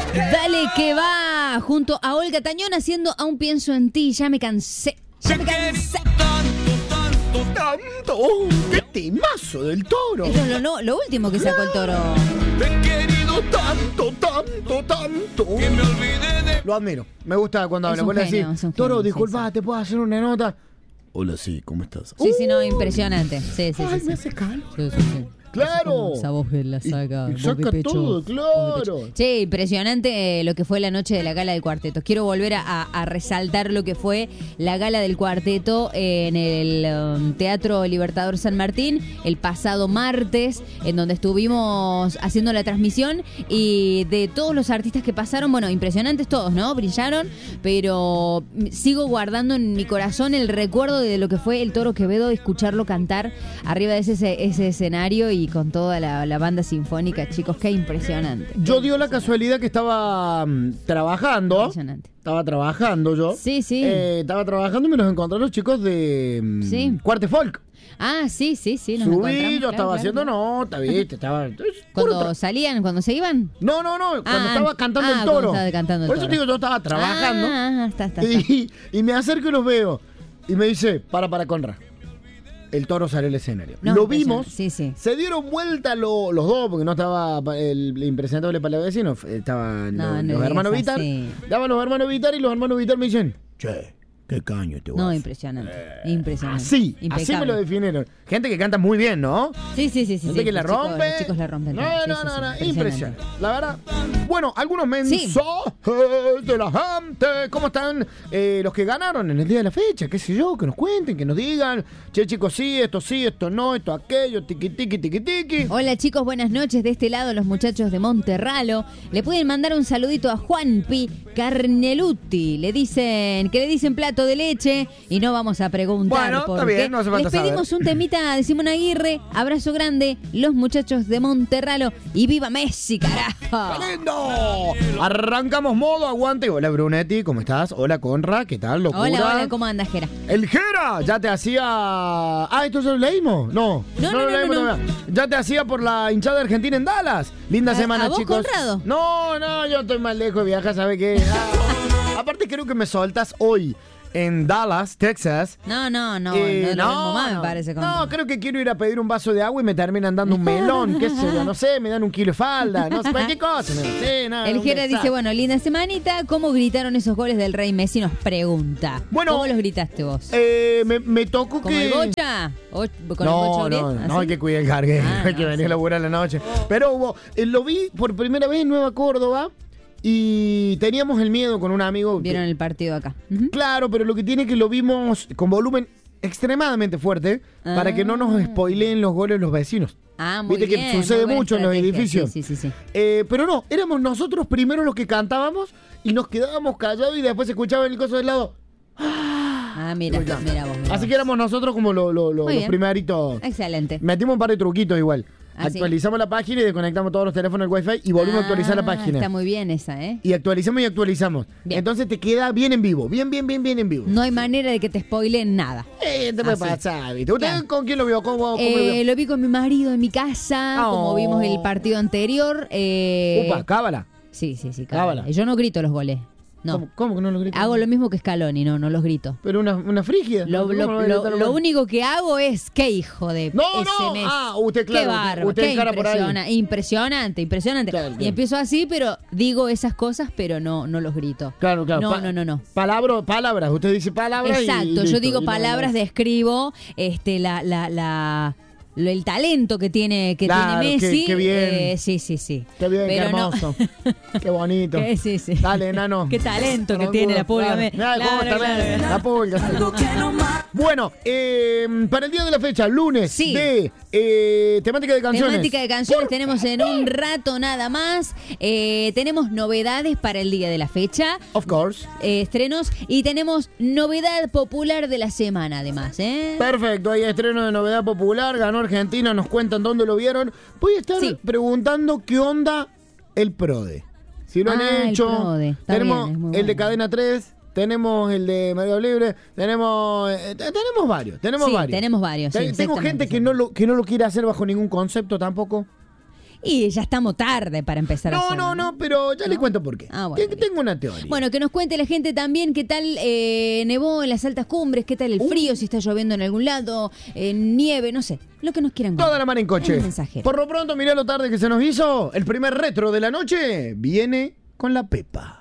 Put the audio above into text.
Dale que va, junto a Olga Tañón haciendo Aún pienso en ti, ya me cansé. Ya me cansé. ¡Tanto! ¡Qué temazo del Toro! Eso es lo último que sacó el Toro. Te he querido tanto. Que me olvidé de... Lo admiro. Me gusta cuando habla. Vuelve así. Toro, disculpa, sí. ¿te puedo hacer una nota? Hola, sí, ¿cómo estás? Sí, no, impresionante. Sí. Me hace calor. Sí. Claro. Esa voz que la saca. Saca todo, claro. Sí, impresionante lo que fue la noche de la gala del cuarteto. Quiero volver a resaltar lo que fue la gala del cuarteto en el Teatro Libertador San Martín el pasado martes, en donde estuvimos haciendo la transmisión y de todos los artistas que pasaron, bueno, impresionantes todos, ¿no? Brillaron, pero sigo guardando en mi corazón el recuerdo de lo que fue el Toro Quevedo, escucharlo cantar arriba de ese escenario y con toda la banda sinfónica, chicos, qué impresionante. Yo dio la casualidad que estaba trabajando. Impresionante. Estaba trabajando yo. Sí. Estaba trabajando y me los encontré los chicos de Cuarte Folk. Ah, sí. Nos subí, yo estaba haciendo nota, ¿viste? ¿Cuando salían? ¿Cuando se iban? No, cuando estaba cantando el Toro. Por eso digo, yo estaba trabajando. Está. Y me acerco y los veo. Y me dice, para, Conra. El Toro salió al escenario. No, lo vimos. Sí. Se dieron vuelta los dos, porque no estaba el impresentable para el vecino. Estaban los hermanos Vitar. Sí. Estaban los hermanos Vitar y los hermanos Vitar me dicen, che, qué caño te voy. No, impresionante. Impresionante. Así me lo definieron. Gente que canta muy bien, ¿no? Sí. Gente que la rompe. Los chicos la rompen. No, impresionante. La verdad. Bueno, algunos mensajes de la gente. ¿Cómo están los que ganaron en el día de la fecha? ¿Qué sé yo? Que nos cuenten, que nos digan. Che, chicos, sí, esto no, esto aquello, tiqui. Hola, chicos, buenas noches. De este lado, los muchachos de Monterralo. Le pueden mandar un saludito a Juanpi Carneluti. Le dicen plato de leche y no vamos a preguntar bueno, por está bien, qué. no hace falta Les pedimos un temita de Simón Aguirre. Abrazo grande, los muchachos de Monterralo. Y viva Messi, carajo. ¡Qué lindo! Arrancamos modo aguante. Hola, Brunetti, ¿cómo estás? Hola, Conra, ¿qué tal? Locura. Hola, ¿cómo andas, Jera? El Jera ya te hacía... ¿esto ya lo leímos? No. Ya te hacía por la hinchada de Argentina en Dallas. Linda semana, ¿A vos, chicos. Conrado? No, yo estoy más lejos de viajar, ¿sabe qué? Aparte creo que me soltas hoy en Dallas, Texas. No, mamá me parece. No, creo que quiero ir a pedir un vaso de agua y me terminan dando un melón, qué sé yo, no sé, me dan un kilo de falda, no sé, cualquier cosa. El Jera dice, bueno, linda semanita, ¿cómo gritaron esos goles del Rey Messi? Nos pregunta. Bueno, ¿cómo los gritaste vos? Me tocó ¿Con que... el Bocha? ¿Con el Bocha no, hay que cuidar el cargue, hay que venir a laburar la noche. Pero lo vi por primera vez en Nueva Córdoba. Y teníamos el miedo con un amigo. Vieron el partido acá. Claro, pero lo que tiene es que lo vimos con volumen extremadamente fuerte para que no nos spoileen los goles los vecinos. Muy Viste bien. Que sucede mucho en los edificios. Sí. Pero no, éramos nosotros primero los que cantábamos y nos quedábamos callados y después se escuchaba el coso del lado. Mira vos. Así que éramos nosotros como los primeritos. Excelente. Metimos un par de truquitos igual. Actualizamos la página y desconectamos todos los teléfonos del Wi-Fi y volvimos a actualizar la página. Está muy bien esa, ¿eh? Y actualizamos. Bien. Entonces te queda bien en vivo. Bien en vivo. No hay manera de que te spoilen nada. Te puede pasar, ¿viste? ¿Usted con quién lo vio? ¿Cómo lo vio? Lo vi con mi marido en mi casa, como vimos el partido anterior. Cábala. Sí, cábala. Yo no grito los goles. No. ¿Cómo que no los grito? Hago lo mismo que Scaloni, no los grito. Pero una frígida. Lo único que hago es, qué hijo de No. Usted, claro. Qué bárbaro, usted qué encara por ahí. Impresionante. Claro. Y empiezo así, pero digo esas cosas, pero no los grito. Claro. No. Palabras. Usted dice palabras. Exacto. Yo digo palabras, describo el talento que tiene Messi. Qué bien. Sí. Qué bien, pero qué hermoso. Qué bonito. Sí. Dale, enano. Qué talento que tiene la pulga. Claro. La pulga. Bueno, para el día de la fecha, lunes de temática de canciones. Temática de canciones tenemos en un rato nada más. Tenemos novedades para el día de la fecha. Of course. Estrenos. Y tenemos novedad popular de la semana además. Perfecto, hay estreno de novedad popular. Ganó Argentina, nos cuentan dónde lo vieron. Voy a estar preguntando qué onda el PRODE. Si lo han hecho. Tenemos bien, el de Cadena 3. Tenemos el de Mercado Libre, tenemos varios. Tenemos varios. Tengo gente que no lo quiere hacer bajo ningún concepto tampoco. Y ya estamos tarde para empezar a hacerlo. No, pero ya le cuento por qué. Bueno, tengo una teoría. Bueno, que nos cuente la gente también qué tal nevó en las altas cumbres, qué tal el frío, si está lloviendo en algún lado, nieve, no sé, lo que nos quieran contar. Toda la mano en coche. Por lo pronto, mirá lo tarde que se nos hizo. El primer retro de la noche viene con la Pepa.